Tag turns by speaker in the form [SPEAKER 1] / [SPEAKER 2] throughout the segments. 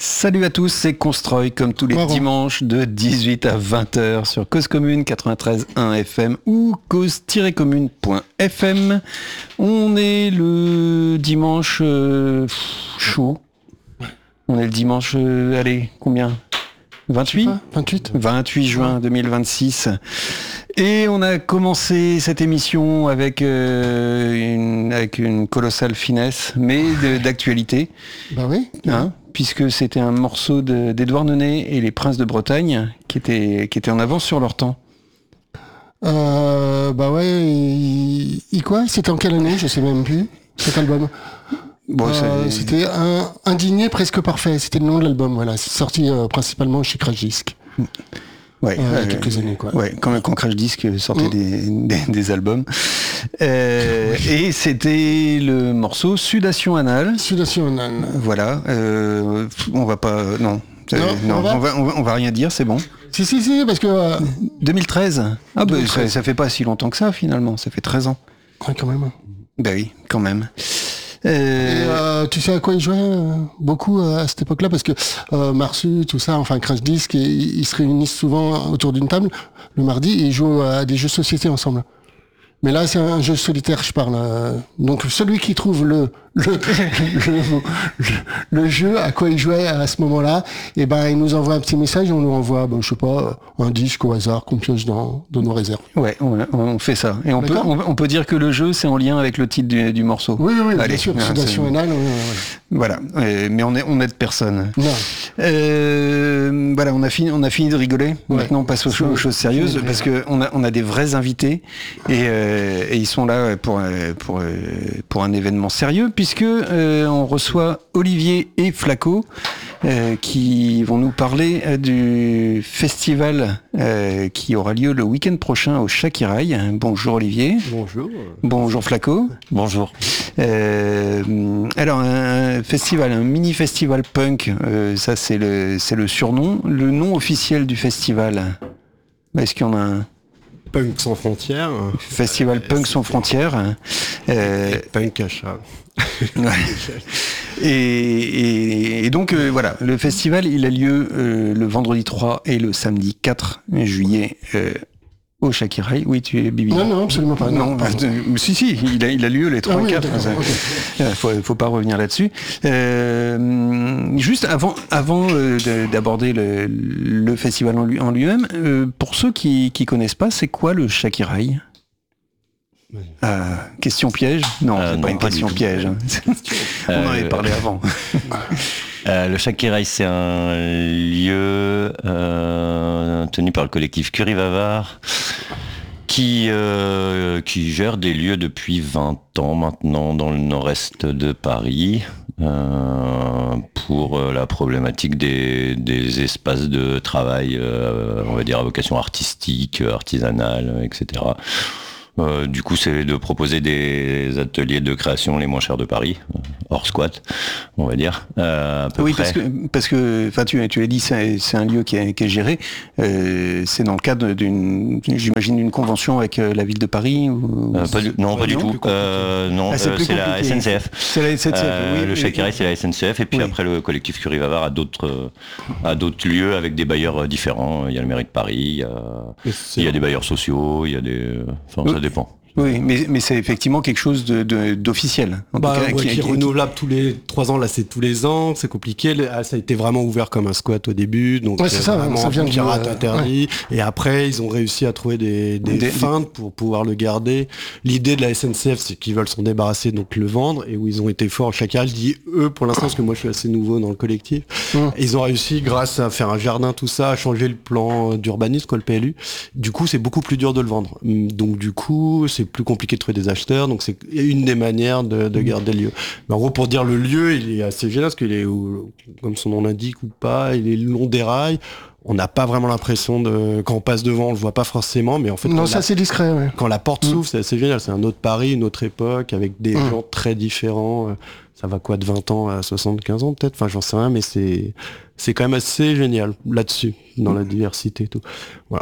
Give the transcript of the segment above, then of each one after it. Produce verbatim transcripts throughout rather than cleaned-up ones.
[SPEAKER 1] Salut à tous, c'est Constroy, comme tous les Marrant. dimanches de dix-huit à vingt heures sur Cause Commune quatre-vingt-treize virgule un F M ou cause tiret commune point F M. On est le dimanche euh, chaud. On est le dimanche, euh, allez, combien ? vingt-huit
[SPEAKER 2] vingt-huit
[SPEAKER 1] vingt-huit juin deux mille vingt-six. Et on a commencé cette émission avec, euh, une, avec une colossale finesse, mais de, d'actualité.
[SPEAKER 2] Bah oui.
[SPEAKER 1] Hein, puisque c'était un morceau de, d'Édouard Neney et les Princes de Bretagne qui était, qui était en avance sur leur temps.
[SPEAKER 2] Euh, bah ouais, il, il quoi ? C'était en quelle année ? Je sais même plus, cet album. Bon, euh, c'était un, un dîner presque parfait, c'était le nom de l'album, voilà. C'est sorti euh, principalement chez Crash Disc.
[SPEAKER 1] Ouais,
[SPEAKER 2] euh,
[SPEAKER 1] euh,
[SPEAKER 2] quelques années quoi.
[SPEAKER 1] Ouais, quand, quand Crash Disc sortait mmh. des, des, des albums. Euh, et c'était le morceau Sudation Anale.
[SPEAKER 2] Sudation Anale.
[SPEAKER 1] Voilà. Euh, on va pas. Non. Non, non on, va on, va, on, va, on va rien dire, c'est bon.
[SPEAKER 2] Si, si, si, parce que. Euh...
[SPEAKER 1] deux mille treize Ah, bah, ça, ça fait pas si longtemps que ça finalement, ça fait treize ans.
[SPEAKER 2] Ouais, quand même.
[SPEAKER 1] Bah oui, quand même.
[SPEAKER 2] Euh... Et euh, tu sais à quoi ils jouaient euh, beaucoup euh, à cette époque-là, parce que euh, Marsu, tout ça, enfin Crash Disc, ils, ils se réunissent souvent autour d'une table le mardi et ils jouent à des jeux de société ensemble. Mais là, c'est un jeu solitaire, je parle. Donc celui qui trouve le le, le, le, le jeu à quoi il jouait à ce moment-là, et ben il nous envoie un petit message et on nous envoie, ben, je sais pas, un disque au hasard qu'on pioche dans, dans nos réserves.
[SPEAKER 1] Ouais, on, on fait ça. Et on peut, on, on peut dire que le jeu, c'est en lien avec le titre du, du morceau.
[SPEAKER 2] Oui, oui, oui,
[SPEAKER 1] Allez,
[SPEAKER 2] bien sûr. Sudation Anale. Oui, oui, oui.
[SPEAKER 1] Voilà, euh, mais on est on aide personne.
[SPEAKER 2] Non.
[SPEAKER 1] Euh, voilà, on a fini, on a fini de rigoler. Ouais. Maintenant, on passe aux, cho- aux choses sérieuses parce que on a on a des vrais invités et, euh, et ils sont là pour pour pour un événement sérieux puisque euh, on reçoit Olivier et Flaco euh, qui vont nous parler euh, du festival euh, qui aura lieu le week-end prochain au Shakiraï. Bonjour Olivier.
[SPEAKER 3] Bonjour.
[SPEAKER 1] Bonjour Flaco.
[SPEAKER 3] Bonjour.
[SPEAKER 1] Euh, alors un festival, un mini festival punk, euh, ça c'est le c'est le surnom. Le nom officiel du festival, est-ce qu'il y en a un ?
[SPEAKER 3] Punk sans frontières.
[SPEAKER 1] Festival euh, Punk sans frontières.
[SPEAKER 3] Euh, Punk à chat.
[SPEAKER 1] Ouais. Et, et, et donc euh, voilà, le festival il a lieu euh, le vendredi trois et le samedi quatre juillet euh, au Shakiraï. Oui, tu es Bibi.
[SPEAKER 2] Non, non, absolument pas.
[SPEAKER 1] Non, non euh, si, si, il a, il a lieu les trois et quatre.
[SPEAKER 2] Ah, oui,
[SPEAKER 1] okay. faut, faut pas revenir là-dessus. Euh, juste avant, avant euh, de, d'aborder le, le festival en, lui, en lui-même, euh, pour ceux qui qui connaissent pas, c'est quoi le Shakiraï ? Euh, question piège ? Non,
[SPEAKER 3] euh,
[SPEAKER 1] c'est
[SPEAKER 3] non,
[SPEAKER 1] pas une
[SPEAKER 3] pas
[SPEAKER 1] question piège. On en avait parlé avant.
[SPEAKER 3] Euh, le Shakiraï, c'est un lieu euh, tenu par le collectif Curry-Vavard qui, euh, qui gère des lieux depuis vingt ans maintenant dans le nord-est de Paris euh, pour euh, la problématique des, des espaces de travail, euh, on va dire à vocation artistique, artisanale, et cetera. Euh, du coup, c'est de proposer des ateliers de création les moins chers de Paris, hors squat, on va dire. Euh, à peu
[SPEAKER 1] oui,
[SPEAKER 3] près.
[SPEAKER 1] parce que parce que, enfin, tu tu as dit c'est c'est un lieu qui est, qui est géré. Euh, c'est dans le cadre d'une, j'imagine, d'une convention avec la ville de Paris ou...
[SPEAKER 3] euh, pas du, Non, pas du tout. Euh, non,
[SPEAKER 1] ah, c'est,
[SPEAKER 3] euh, c'est la S N C F.
[SPEAKER 1] C'est la S N C F.
[SPEAKER 3] Euh,
[SPEAKER 1] oui,
[SPEAKER 3] le Shakiraï, c'est la S N C F, et puis oui. Après le collectif Curry-Vavard a d'autres a d'autres lieux avec des bailleurs différents. Il y a le mairie de Paris, il y a, il y a des bailleurs sociaux, il y a des, enfin, oui. Ça dépend.
[SPEAKER 1] Oui, mais, mais c'est effectivement quelque chose de, de, d'officiel. En
[SPEAKER 4] bah,
[SPEAKER 1] tout cas,
[SPEAKER 4] ouais,
[SPEAKER 1] qui,
[SPEAKER 4] qui est
[SPEAKER 1] qui,
[SPEAKER 4] renouvelable tous les trois ans. Là, c'est tous les ans. C'est compliqué. Ça a été vraiment ouvert comme un squat au début. Donc,
[SPEAKER 2] ouais, c'est ça.
[SPEAKER 4] Vraiment
[SPEAKER 2] ça vient de
[SPEAKER 4] pirate interdit. Ouais. Et après, ils ont réussi à trouver des, des, des feintes pour pouvoir le garder. L'idée de la S N C F, c'est qu'ils veulent s'en débarrasser, donc le vendre. Et où ils ont été forts. Chacun, je dis eux pour l'instant, parce que moi, je suis assez nouveau dans le collectif. Mmh. Ils ont réussi, grâce à faire un jardin, tout ça, à changer le plan d'urbanisme, quoi, le P L U. Du coup, c'est beaucoup plus dur de le vendre. Donc, du coup, c'est plus compliqué de trouver des acheteurs, donc c'est une des manières de, de garder le lieu. Mais en gros, pour dire le lieu, il est assez génial, parce qu'il est, comme son nom l'indique ou pas, il est le long des rails. On n'a pas vraiment l'impression de, quand on passe devant, on le voit pas forcément, mais en fait,
[SPEAKER 2] non, ça la, c'est discret. Ouais.
[SPEAKER 4] Quand la porte s'ouvre, mmh. c'est assez génial. C'est un autre Paris, une autre époque, avec des mmh. gens très différents. Ça va quoi de vingt ans à soixante-quinze ans peut-être. Enfin, j'en sais rien, mais c'est c'est quand même assez génial là-dessus, dans mmh. la diversité et tout. Voilà.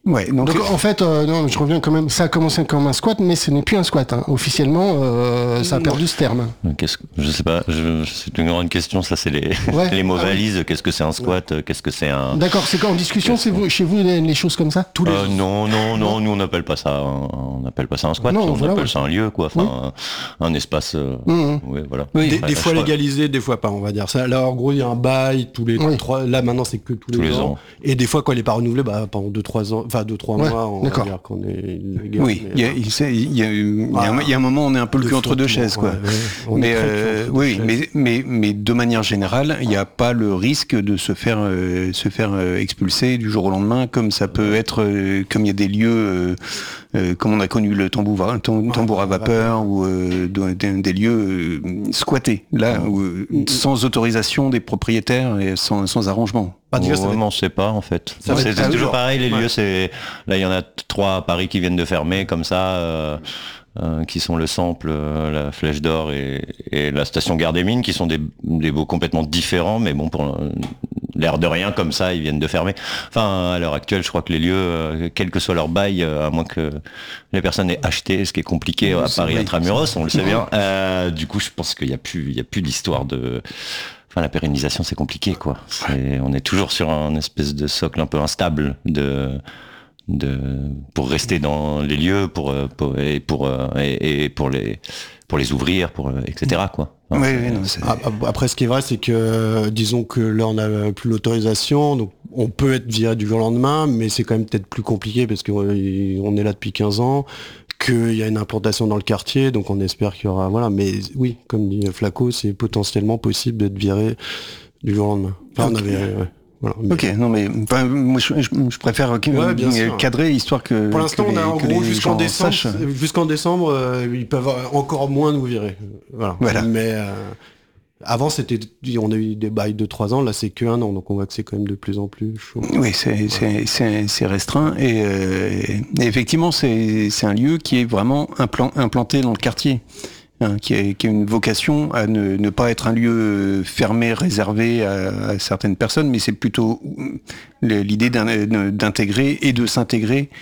[SPEAKER 1] Ouais, donc,
[SPEAKER 2] donc en fait, euh, non, je reviens quand même. Ça a commencé comme un squat, mais ce n'est plus un squat. Hein. Officiellement, euh, ça a perdu ce terme.
[SPEAKER 3] Qu'est-ce que, je sais pas. Je, c'est une grande question. Ça, c'est les, ouais. les mots ah, valises. Oui. Qu'est-ce que c'est un squat ouais. Qu'est-ce que c'est un.
[SPEAKER 2] D'accord. C'est en discussion, c'est vous, chez vous les, les choses comme ça tous les
[SPEAKER 3] euh, Non, non, non. Nous, on n'appelle pas ça. On n'appelle pas ça un squat. Non, on voilà, appelle ouais. ça un lieu, quoi. Enfin, oui. un, un espace. Euh, mmh. ouais, voilà.
[SPEAKER 4] Oui. Des, des fois légalisé, des fois pas. On va dire ça. Là, en gros, il y a un bail tous les oui. trois. Là, maintenant, c'est que tous les, tous les ans. ans. Et des fois, quand elle n'est pas renouvelée, bah, pendant deux, trois ans, enfin deux, trois ouais. mois. On
[SPEAKER 2] D'accord.
[SPEAKER 4] va dire qu'on est illégal,
[SPEAKER 1] oui, il y, y, y, y, ah, y a un moment on est un peu le cul entre deux chaises, quoi. Ouais, ouais. Mais euh, oui, mais, mais mais de manière générale, il n'y a pas le risque de se faire euh, se faire euh, expulser du jour au lendemain, comme ça peut être, euh, comme il y a des lieux, euh, euh, comme on a connu le tambour, tam, tambour à vapeur ou euh, des, des lieux euh, squattés, là, où, euh, sans autorisation des propriétaires et sans sans arrangement.
[SPEAKER 3] Pas oh, vraiment, on sait pas en fait. Ça, c'est, c'est toujours pareil, les ouais. lieux. C'est là, il y en a trois à Paris qui viennent de fermer comme ça, euh, euh, qui sont le Sample, euh, la Flèche d'Or et, et la station Gare des Mines, qui sont des, des baux complètement différents, mais bon, pour euh, l'air de rien comme ça, ils viennent de fermer. Enfin, à l'heure actuelle, je crois que les lieux, euh, quel que soit leur bail, euh, à moins que les personnes aient acheté, ce qui est compliqué oui, à Paris oui, intramuros, on le sait bien. Euh, du coup, je pense qu'il y a plus, il y a plus d'histoire de Enfin, la pérennisation, c'est compliqué, quoi. C'est, on est toujours sur un espèce de socle un peu instable de, de, pour rester dans les lieux, pour, pour, et pour, et, et pour les, pour les ouvrir, pour, et cetera, quoi.
[SPEAKER 1] Enfin, oui, oui, non, c'est...
[SPEAKER 4] Après, ce qui est vrai, c'est que, disons que là, on n'a plus l'autorisation, donc on peut être viré du jour au lendemain, mais c'est quand même peut-être plus compliqué parce qu'on est là depuis quinze ans. Qu'il y a une implantation dans le quartier, donc on espère qu'il y aura, voilà, mais oui, comme dit Flaco, c'est potentiellement possible d'être viré du jour au lendemain. Enfin, okay. on avait, ouais, voilà, mais...
[SPEAKER 1] Ok, non mais enfin, moi je, je, je préfère ouais, cadrer histoire que.
[SPEAKER 4] Pour l'instant,
[SPEAKER 1] que
[SPEAKER 4] on a
[SPEAKER 1] les,
[SPEAKER 4] en gros jusqu'en décembre, jusqu'en décembre, euh, ils peuvent encore moins nous virer. Voilà. voilà. Mais euh, avant, c'était, on a eu des bails de trois ans, là c'est que un an, donc on voit que c'est quand même de plus en plus chaud.
[SPEAKER 1] Oui, c'est, ouais. c'est, c'est, c'est restreint et, euh, et effectivement, c'est, c'est un lieu qui est vraiment implant, implanté dans le quartier. Hein, qui, a, qui a une vocation à ne, ne pas être un lieu fermé, réservé à, à certaines personnes, mais c'est plutôt l'idée d'intégrer et de s'intégrer.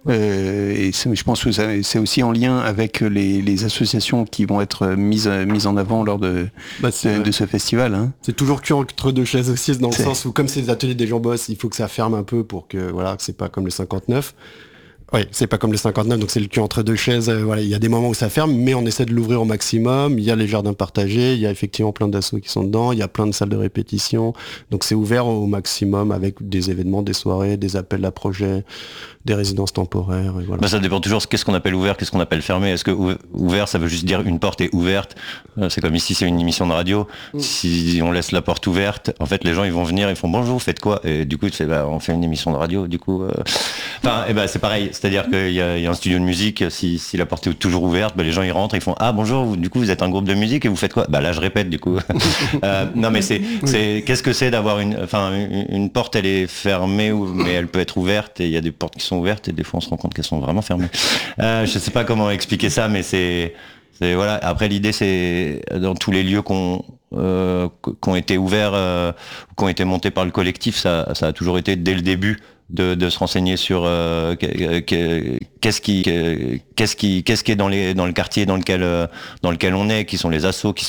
[SPEAKER 1] Euh, et je pense que ça, c'est aussi en lien avec les, les associations qui vont être mises, mises en avant lors de, bah de, de ce festival. Hein.
[SPEAKER 4] C'est toujours cul entre deux chaises aussi, dans le c'est... sens où comme c'est les ateliers des gens bossent, il faut que ça ferme un peu pour que voilà, que c'est pas comme le cinquante-neuf. Oui, c'est pas comme le cinquante-neuf, donc c'est le cul entre deux chaises. Euh, voilà, il y a des moments où ça ferme, mais on essaie de l'ouvrir au maximum. Il y a les jardins partagés, il y a effectivement plein d'assos qui sont dedans, il y a plein de salles de répétition. Donc c'est ouvert au maximum avec des événements, des soirées, des appels à projets, des résidences temporaires. Et voilà.
[SPEAKER 3] Bah ça dépend toujours. Qu'est-ce qu'on appelle ouvert, qu'est-ce qu'on appelle fermé. Est-ce que ouvert, ça veut juste dire une porte est ouverte. C'est comme ici, c'est une émission de radio. Mmh. Si on laisse la porte ouverte, en fait, les gens ils vont venir, ils font bonjour, vous faites quoi? Et du coup, tu fais, bah, on fait une émission de radio. Du coup, euh... enfin, et ben bah, c'est pareil. C'est-à-dire qu'il y a, il y a un studio de musique, si, si la porte est toujours ouverte, bah, les gens ils rentrent, ils font ah bonjour, vous, du coup vous êtes un groupe de musique et vous faites quoi? Bah là je répète du coup. euh, non mais c'est, c'est qu'est-ce que c'est d'avoir une, enfin une, une porte elle est fermée mais elle peut être ouverte et il y a des portes qui sont ouvertes et des fois on se rend compte qu'elles sont vraiment fermées. Euh, je sais pas comment expliquer ça mais c'est, c'est voilà. Après l'idée c'est dans tous les lieux qu'on euh, qui ont été ouverts, euh, qui ont été montés par le collectif, ça, ça a toujours été dès le début. De, de se renseigner sur euh, qu'est-ce qui qu'est-ce qui qu'est-ce qui est dans les dans le quartier dans lequel euh, dans lequel on est, qui sont les assos, qui